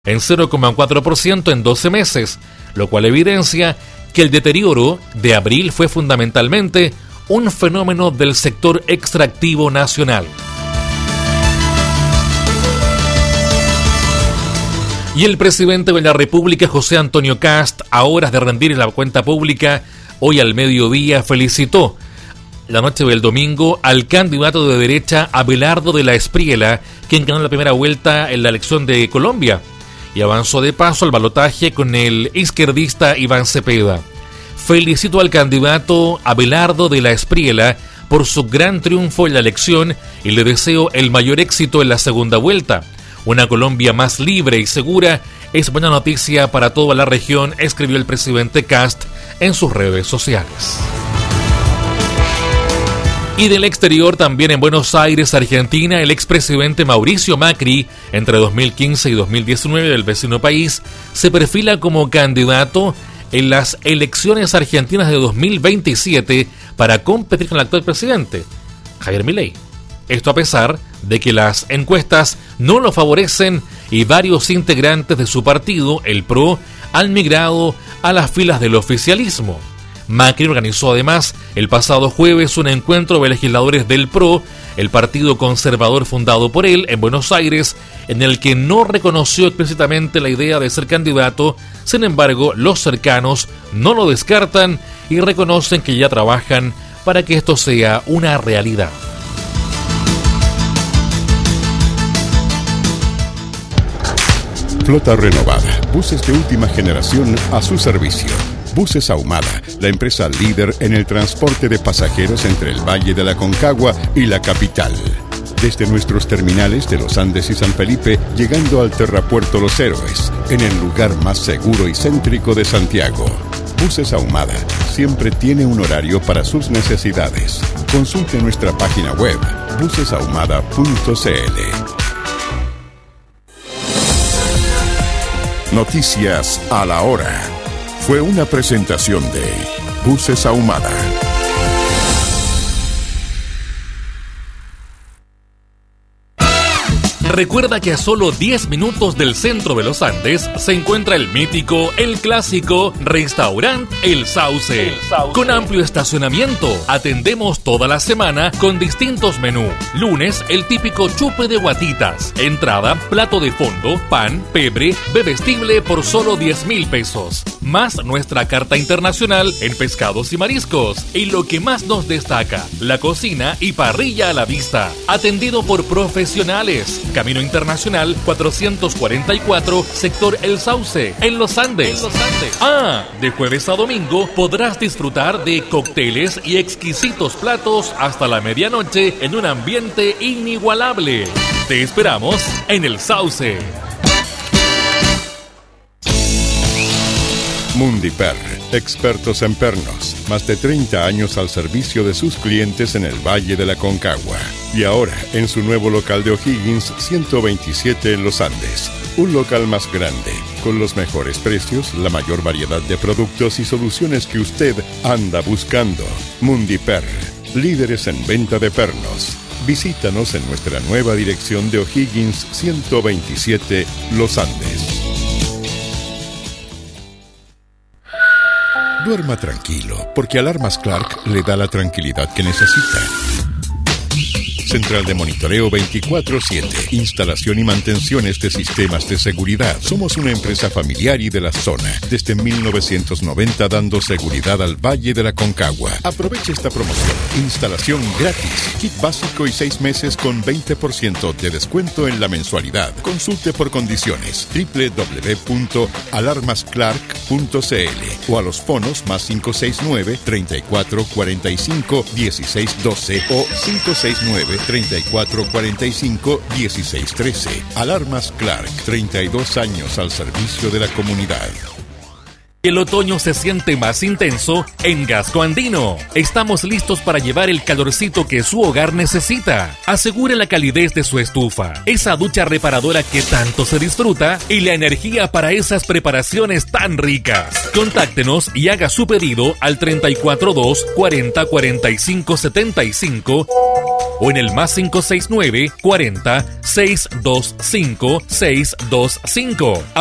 en 0,4% en 12 meses, lo cual evidencia que el deterioro de abril fue fundamentalmente un fenómeno del sector extractivo nacional. Y el presidente de la República, José Antonio Kast, a horas de rendir la cuenta pública, hoy al mediodía felicitó la noche del domingo al candidato de derecha Abelardo de la Espriella, quien ganó la primera vuelta en la elección de Colombia y avanzó de paso al balotaje con el izquierdista Iván Cepeda. Felicito al candidato Abelardo de la Espriella por su gran triunfo en la elección y le deseo el mayor éxito en la segunda vuelta. Una Colombia más libre y segura es buena noticia para toda la región, escribió el presidente Kast en sus redes sociales. Y del exterior, también en Buenos Aires, Argentina, el expresidente Mauricio Macri, entre 2015 y 2019 del vecino país, se perfila como candidato en las elecciones argentinas de 2027 para competir con el actual presidente, Javier Milei. Esto a pesar de que las encuestas no lo favorecen y varios integrantes de su partido, el PRO, han migrado a las filas del oficialismo. Macri organizó además el pasado jueves un encuentro de legisladores del PRO, el partido conservador fundado por él, en Buenos Aires, en el que no reconoció explícitamente la idea de ser candidato. Sin embargo, los cercanos no lo descartan y reconocen que ya trabajan para que esto sea una realidad. Flota renovada, buses de última generación a su servicio. Buses Ahumada, la empresa líder en el transporte de pasajeros entre el Valle de la Aconcagua y la capital. Desde nuestros terminales de Los Andes y San Felipe, llegando al Terrapuerto Los Héroes, en el lugar más seguro y céntrico de Santiago. Buses Ahumada siempre tiene un horario para sus necesidades. Consulte nuestra página web, bucesahumada.cl. Noticias a la hora. Fue una presentación de Buses Ahumada. Recuerda que a solo 10 minutos del centro de los Andes se encuentra el mítico, el clásico restaurante El Sauce. Con amplio estacionamiento, atendemos toda la semana con distintos menús. Lunes, el típico chupe de guatitas. Entrada, plato de fondo, pan, pebre, bebestible por solo 10.000 pesos. Más nuestra carta internacional en pescados y mariscos. Y lo que más nos destaca, la cocina y parrilla a la vista. Atendido por profesionales. Camino Internacional 444, sector El Sauce, en Los Andes. De jueves a domingo podrás disfrutar de cócteles y exquisitos platos hasta la medianoche en un ambiente inigualable. Te esperamos en El Sauce. Mundiper, expertos en pernos, más de 30 años al servicio de sus clientes en el Valle de la Aconcagua. Y ahora en su nuevo local de O'Higgins 127 en Los Andes. Un local más grande, con los mejores precios, la mayor variedad de productos y soluciones que usted anda buscando. Mundiper, líderes en venta de pernos. Visítanos en nuestra nueva dirección de O'Higgins 127 Los Andes. Duerma tranquilo, porque Alarmas Clark le da la tranquilidad que necesita. Central de monitoreo 24/7. Instalación y mantenciones de sistemas de seguridad. Somos una empresa familiar y de la zona. Desde 1990 dando seguridad al Valle de la Aconcagua. Aproveche esta promoción. Instalación gratis. Kit básico y 6 meses con 20% de descuento en la mensualidad. Consulte por condiciones. www.alarmasclark.cl o a los fonos más 569 34 45 16 12 o 569 34 45 16 13. Alarmas Clark, 32 años al servicio de la comunidad. El otoño se siente más intenso en Gasco Andino. Estamos listos para llevar el calorcito que su hogar necesita. Asegure la calidez de su estufa, esa ducha reparadora que tanto se disfruta y la energía para esas preparaciones tan ricas. Contáctenos y haga su pedido al 342 40 45 75 o en el más 569 40 625 625.